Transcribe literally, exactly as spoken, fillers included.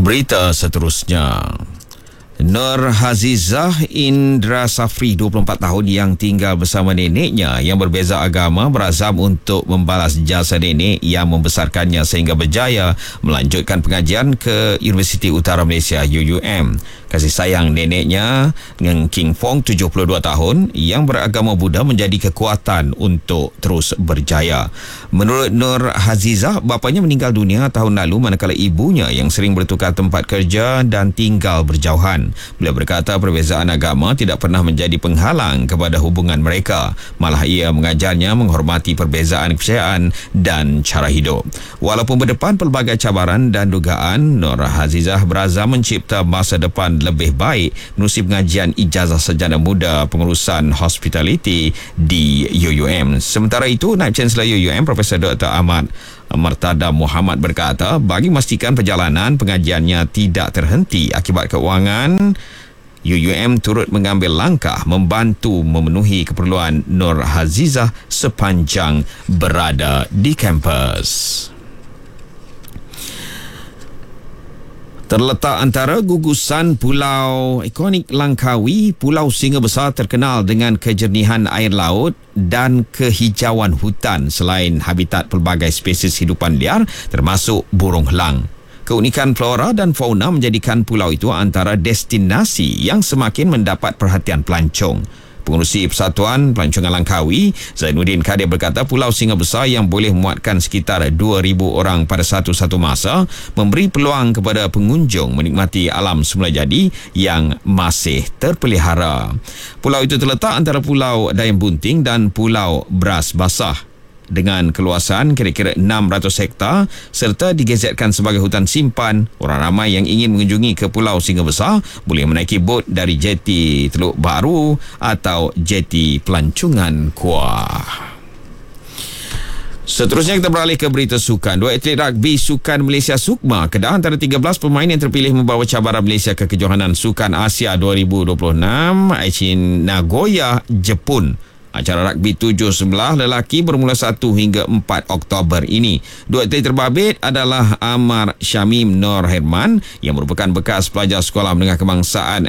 Berita seterusnya. Nur Hazizah Indra Safri, dua puluh empat tahun, yang tinggal bersama neneknya yang berbeza agama, berazam untuk membalas jasa nenek yang membesarkannya sehingga berjaya melanjutkan pengajian ke Universiti Utara Malaysia U U M. Kasih sayang neneknya, Ngeng King Fong, tujuh puluh dua tahun, yang beragama Buddha menjadi kekuatan untuk terus berjaya. Menurut Nur Hazizah, bapanya meninggal dunia tahun lalu manakala ibunya yang sering bertukar tempat kerja dan tinggal berjauhan. Beliau berkata perbezaan agama tidak pernah menjadi penghalang kepada hubungan mereka. Malah ia mengajarnya menghormati perbezaan kepercayaan dan cara hidup. Walaupun berdepan pelbagai cabaran dan dugaan, Nur Hazizah berazam mencipta masa depan lebih baik menerusi pengajian ijazah sarjana muda pengurusan hospitality di U U M. Sementara itu, Naib Chancellor U U M Profesor Doktor Ahmad Martada Muhammad berkata bagi memastikan perjalanan pengajiannya tidak terhenti akibat keuangan, U U M turut mengambil langkah membantu memenuhi keperluan Nur Hazizah sepanjang berada di kampus. Terletak antara gugusan Pulau ikonik Langkawi, Pulau Singa Besar terkenal dengan kejernihan air laut dan kehijauan hutan selain habitat pelbagai spesies hidupan liar termasuk burung helang. Keunikan flora dan fauna menjadikan pulau itu antara destinasi yang semakin mendapat perhatian pelancong. Pengurusi Persatuan Pelancongan Langkawi, Zainuddin Kadir, berkata Pulau Singa Besar yang boleh memuatkan sekitar dua ribu orang pada satu-satu masa memberi peluang kepada pengunjung menikmati alam semula jadi yang masih terpelihara. Pulau itu terletak antara Pulau Dayang Bunting dan Pulau Bras Basah dengan keluasan kira-kira enam ratus hektar serta digezetkan sebagai hutan simpan. Orang ramai yang ingin mengunjungi ke Pulau Singa Besar boleh menaiki bot dari jeti Teluk Baru atau jeti Pelancongan Kuah. Seterusnya kita beralih ke berita sukan. Dua atlet rugby sukan Malaysia Sukma Kedah antara tiga belas pemain yang terpilih membawa cabaran Malaysia ke Kejohanan Sukan Asia dua ribu dua puluh enam di Nagoya, Jepun. Acara rugby tujuh sebelah lelaki bermula satu hingga empat Oktober ini. Dua atlet terbabit adalah Amar Syamim Nur Herman yang merupakan bekas pelajar sekolah menengah kebangsaan